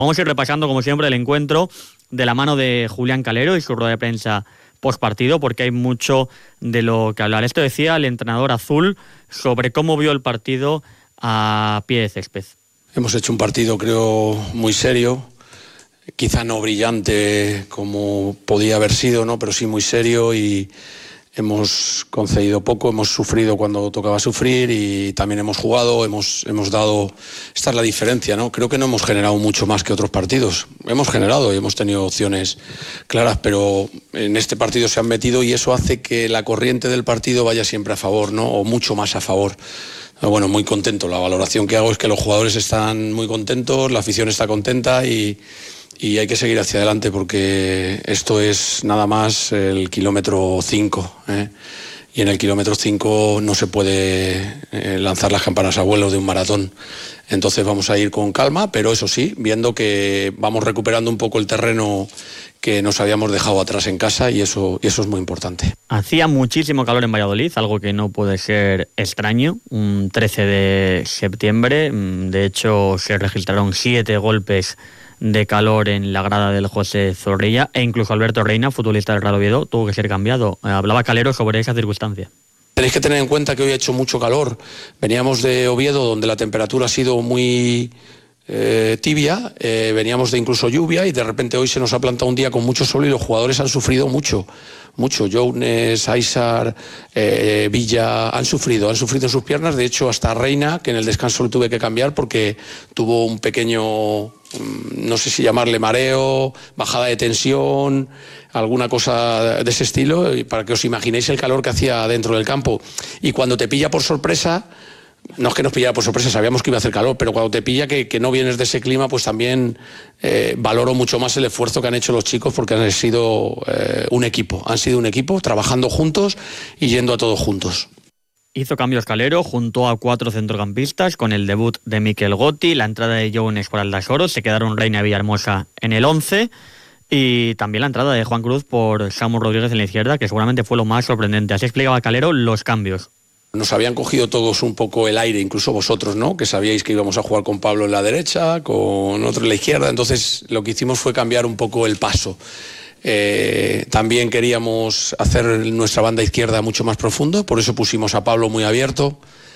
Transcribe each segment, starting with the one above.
Vamos a ir repasando, como siempre, el encuentro de la mano de Julián Calero y su rueda de prensa postpartido, porque hay mucho de lo que hablar. Esto decía el entrenador azul sobre cómo vio el partido a pie de césped. Hemos hecho un partido, creo, muy serio, quizá no brillante como podía haber sido, ¿no? Pero sí muy serio, y hemos concedido poco, hemos sufrido cuando tocaba sufrir y también hemos jugado, hemos dado. Esta es la diferencia, ¿no? Creo que no hemos generado mucho más que otros partidos. Hemos generado y hemos tenido opciones claras, pero en este partido se han metido y eso hace que la corriente del partido vaya siempre a favor, ¿no? O mucho más a favor. Bueno, muy contento. La valoración que hago es que los jugadores están muy contentos, la afición está contenta y hay que seguir hacia adelante, porque esto es nada más el kilómetro 5, y en el kilómetro 5 no se puede lanzar las campanas a vuelo de un maratón. Entonces vamos a ir con calma, pero eso sí, viendo que vamos recuperando un poco el terreno que nos habíamos dejado atrás en casa, y eso es muy importante. Hacía muchísimo calor en Valladolid, algo que no puede ser extraño, un 13 de septiembre, de hecho se registraron 7 golpes de calor en la grada del José Zorrilla, e incluso Alberto Reina, futbolista del Real Oviedo, tuvo que ser cambiado. Hablaba Calero sobre esa circunstancia. Tenéis que tener en cuenta que hoy ha hecho mucho calor. Veníamos de Oviedo, donde la temperatura ha sido muy tibia, veníamos de incluso lluvia, y de repente hoy se nos ha plantado un día con mucho sol y los jugadores han sufrido mucho. Jounes, Aysar, Villa han sufrido en sus piernas. De hecho, hasta Reina, que en el descanso lo tuve que cambiar porque tuvo un pequeño, no sé si llamarle mareo, bajada de tensión, alguna cosa de ese estilo, y para que os imaginéis el calor que hacía dentro del campo. Y cuando te pilla por sorpresa, no es que nos pillara por sorpresa, sabíamos que iba a hacer calor, pero cuando te pilla que no vienes de ese clima, pues también valoro mucho más el esfuerzo que han hecho los chicos, porque han sido un equipo trabajando juntos y yendo a todos juntos. Hizo cambios Calero, juntó a 4 centrocampistas con el debut de Mikel Gotti, la entrada de Jounes por Aldasoro, se quedaron Reina y Villahermosa en el 11, y también la entrada de Juan Cruz por Samu Rodríguez en la izquierda, que seguramente fue lo más sorprendente. Así explicaba Calero los cambios. Nos habían cogido todos un poco el aire, incluso vosotros, ¿no? Que sabíais que íbamos a jugar con Pablo en la derecha, con otro en la izquierda. Entonces lo que hicimos fue cambiar un poco el paso. También queríamos hacer nuestra banda izquierda mucho más profundo, por eso pusimos a Pablo muy abierto,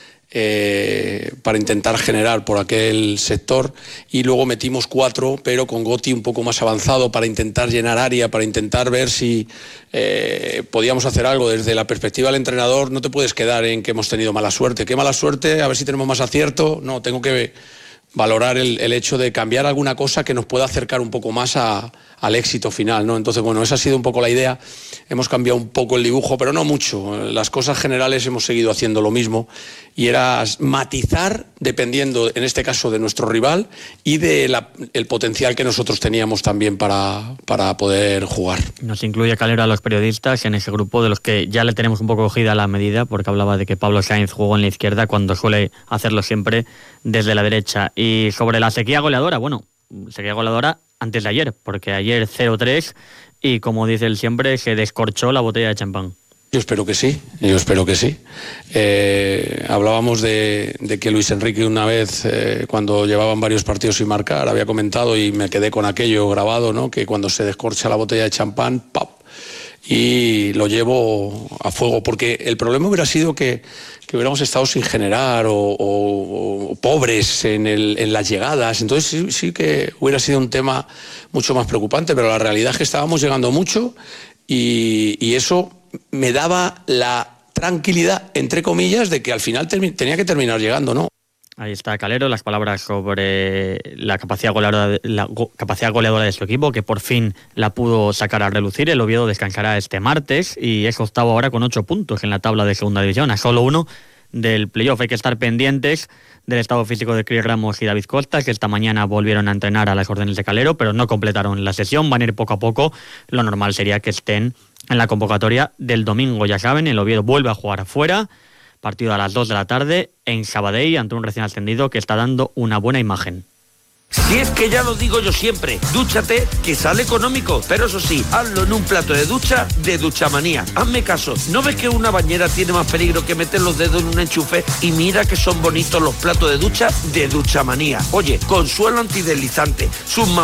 para intentar generar por aquel sector, y luego metimos 4, pero con Gotti un poco más avanzado, para intentar llenar área, para intentar ver si podíamos hacer algo. Desde la perspectiva del entrenador no te puedes quedar en que hemos tenido mala suerte. ¿Qué mala suerte? A ver si tenemos más acierto. No, tengo que valorar el hecho de cambiar alguna cosa que nos pueda acercar un poco más al éxito final, ¿no? Entonces, bueno, esa ha sido un poco la idea. Hemos cambiado un poco el dibujo, pero no mucho. Las cosas generales hemos seguido haciendo lo mismo, y era matizar dependiendo, en este caso, de nuestro rival y del potencial que nosotros teníamos también para poder jugar. Nos incluye Calero a los periodistas en ese grupo de los que ya le tenemos un poco cogida la medida, porque hablaba de que Pablo Sainz jugó en la izquierda cuando suele hacerlo siempre desde la derecha. Y sobre la sequía goleadora, sequía goleadora antes de ayer, porque ayer 0-3 y, como dice él siempre, se descorchó la botella de champán. Yo espero que sí. Hablábamos de que Luis Enrique una vez, cuando llevaban varios partidos sin marcar, había comentado, y me quedé con aquello grabado, ¿no? Que cuando se descorcha la botella de champán, ¡pap!, y lo llevo a fuego, porque el problema hubiera sido que hubiéramos estado sin generar o pobres en las llegadas. Entonces sí que hubiera sido un tema mucho más preocupante, pero la realidad es que estábamos llegando mucho, y eso me daba la tranquilidad, entre comillas, de que al final tenía que terminar llegando, ¿no? Ahí está Calero, las palabras sobre la capacidad goleadora de su equipo, que por fin la pudo sacar a relucir. El Oviedo descansará este martes y es octavo ahora con 8 puntos en la tabla de segunda división, a solo 1 del playoff. Hay que estar pendientes del estado físico de Cris Ramos y David Costa, que esta mañana volvieron a entrenar a las órdenes de Calero, pero no completaron la sesión, van a ir poco a poco. Lo normal sería que estén en la convocatoria del domingo. Ya saben, el Oviedo vuelve a jugar afuera, partido a las 2 de la tarde en Sabadell ante un recién ascendido que está dando una buena imagen. Si es que ya lo digo yo siempre, dúchate, que sale económico, pero eso sí, hazlo en un plato de ducha de Duchamanía. Hazme caso, ¿no ves que una bañera tiene más peligro que meter los dedos en un enchufe? Y mira que son bonitos los platos de ducha de Duchamanía. Oye, con suelo antideslizante, sus